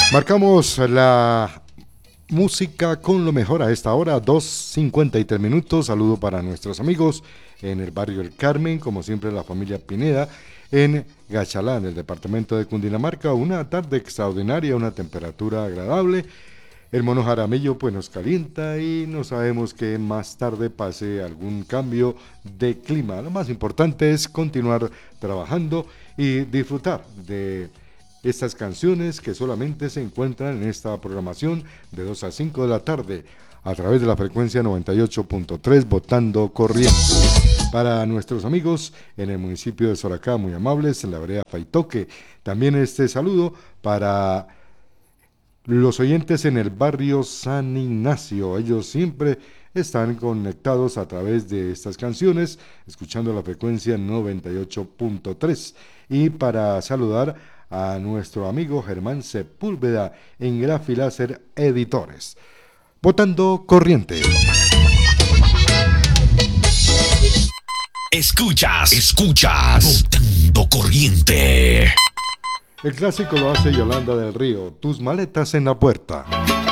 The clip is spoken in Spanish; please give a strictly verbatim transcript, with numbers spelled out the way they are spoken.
Marcamos la música con lo mejor a esta hora, dos cincuenta y tres minutos. Saludo para nuestros amigos en el barrio El Carmen, como siempre la familia Pineda, en Gachalá, en el departamento de Cundinamarca. Una tarde extraordinaria, una temperatura agradable. El mono Jaramillo pues nos calienta y no sabemos que más tarde pase algún cambio de clima. Lo más importante es continuar trabajando y disfrutar de estas canciones que solamente se encuentran en esta programación de dos a cinco de la tarde a través de la frecuencia noventa y ocho punto tres Botando Corriente. Para nuestros amigos en el municipio de Soracá, muy amables, en la vereda Faitoque, también este saludo para los oyentes en el barrio San Ignacio. Ellos siempre están conectados a través de estas canciones, escuchando la frecuencia noventa y ocho punto tres. Y para saludar a nuestro amigo Germán Sepúlveda en Grafiláser Editores. Botando Corriente. Escuchas, escuchas, Botando Corriente. El clásico lo hace Yolanda del Río, Tus maletas en la puerta.